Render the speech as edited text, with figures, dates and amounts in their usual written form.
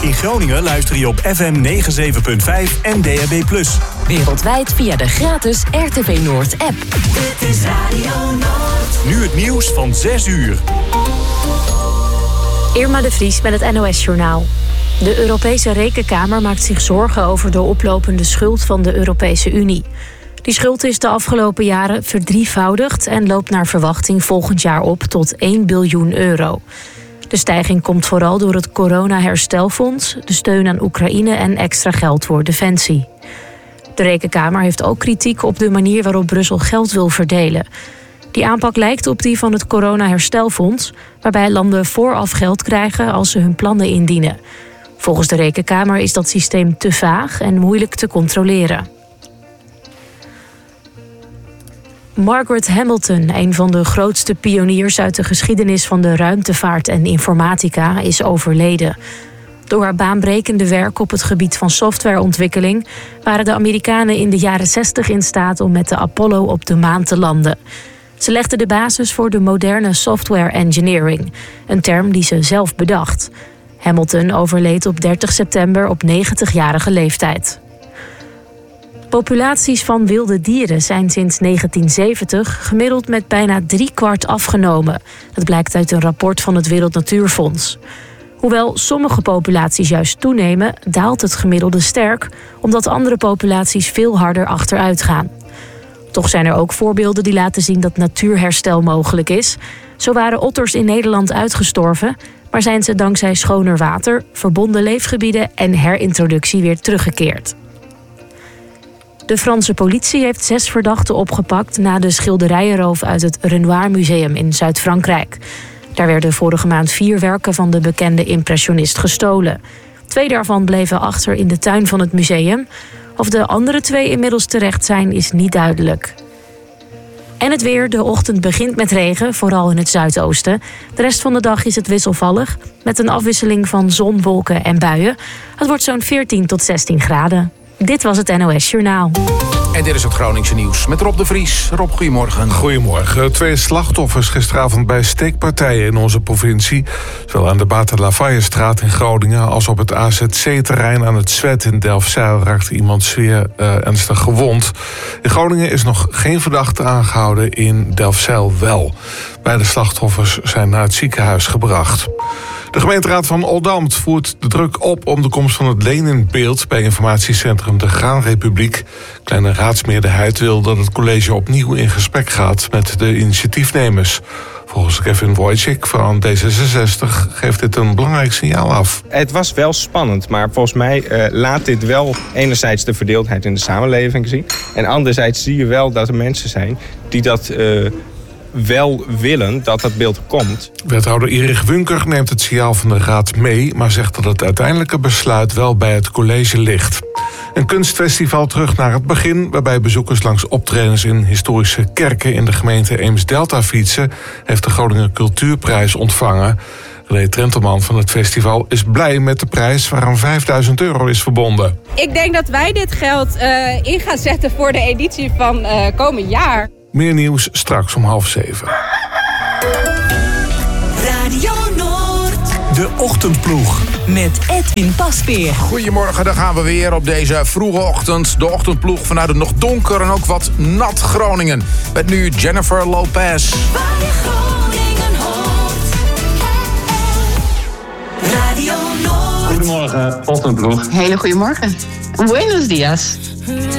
In Groningen luister je op FM 97.5 en DAB+. Wereldwijd via de gratis RTV Noord app. Dit is Radio Noord. Nu het nieuws van 6 uur. Irma de Vries met het NOS-journaal. De Europese Rekenkamer maakt zich zorgen over de oplopende schuld van de Europese Unie. Die schuld is de afgelopen jaren verdrievoudigd en loopt naar verwachting volgend jaar op tot 1 biljoen euro. De stijging komt vooral door het corona-herstelfonds, de steun aan Oekraïne en extra geld voor defensie. De Rekenkamer heeft ook kritiek op de manier waarop Brussel geld wil verdelen. Die aanpak lijkt op die van het corona-herstelfonds, waarbij landen vooraf geld krijgen als ze hun plannen indienen. Volgens de Rekenkamer is dat systeem te vaag en moeilijk te controleren. Margaret Hamilton, een van de grootste pioniers uit de geschiedenis van de ruimtevaart en informatica, is overleden. Door haar baanbrekende werk op het gebied van softwareontwikkeling waren de Amerikanen in de jaren 60 in staat om met de Apollo op de maan te landen. Ze legde de basis voor de moderne software engineering, een term die ze zelf bedacht. Hamilton overleed op 30 september op 90-jarige leeftijd. Populaties van wilde dieren zijn sinds 1970 gemiddeld met bijna 3/4 afgenomen. Dat blijkt uit een rapport van het Wereld Natuurfonds. Hoewel sommige populaties juist toenemen, daalt het gemiddelde sterk, omdat andere populaties veel harder achteruit gaan. Toch zijn er ook voorbeelden die laten zien dat natuurherstel mogelijk is. Zo waren otters in Nederland uitgestorven, maar zijn ze dankzij schoner water, verbonden leefgebieden en herintroductie weer teruggekeerd. De Franse politie heeft 6 verdachten opgepakt na de schilderijenroof uit het Renoir Museum in Zuid-Frankrijk. Daar werden vorige maand 4 werken van de bekende impressionist gestolen. 2 daarvan bleven achter in de tuin van het museum. Of de andere 2 inmiddels terecht zijn, is niet duidelijk. En het weer. De ochtend begint met regen, vooral in het zuidoosten. De rest van de dag is het wisselvallig, met een afwisseling van zon, wolken en buien. Het wordt zo'n 14 tot 16 graden. Dit was het NOS Journaal. En dit is het Groningse nieuws met Rob de Vries. Rob, goedemorgen. Goedemorgen. 2 slachtoffers gisteravond bij steekpartijen in onze provincie. Zowel aan de Bater Lavaillestraat in Groningen als op het AZC-terrein aan het Zwet in Delfzijl raakte iemand zeer ernstig gewond. In Groningen is nog geen verdachte aangehouden, in Delfzijl wel. Beide slachtoffers zijn naar het ziekenhuis gebracht. De gemeenteraad van Oldambt voert de druk op om de komst van het Leninbeeld bij informatiecentrum de Graanrepubliek. Kleine raadsmeerderheid wil dat het college opnieuw in gesprek gaat met de initiatiefnemers. Volgens Kevin Wojcik van D66 geeft dit een belangrijk signaal af. Het was wel spannend, maar volgens mij laat dit wel enerzijds de verdeeldheid in de samenleving zien. En anderzijds zie je wel dat er mensen zijn die dat wel willen dat dat beeld komt. Wethouder Erich Wunker neemt het signaal van de raad mee, maar zegt dat het uiteindelijke besluit wel bij het college ligt. Een kunstfestival terug naar het begin, waarbij bezoekers langs optredens in historische kerken in de gemeente Eems-Delta fietsen, heeft de Groninger Cultuurprijs ontvangen. René Trentelman van het festival is blij met de prijs, waaraan €5.000 is verbonden. Ik denk dat wij dit geld in gaan zetten voor de editie van komend jaar. Meer nieuws straks om 6:30. Radio Noord. De Ochtendploeg. Met Edwin Pasveer. Goedemorgen, daar gaan we weer op deze vroege ochtend. De ochtendploeg vanuit het nog donker en ook wat nat Groningen. Met nu Jennifer Lopez. Waar je Groningen hoort. Radio Noord. Goedemorgen, ochtendploeg. Hele goedemorgen. Buenos dias.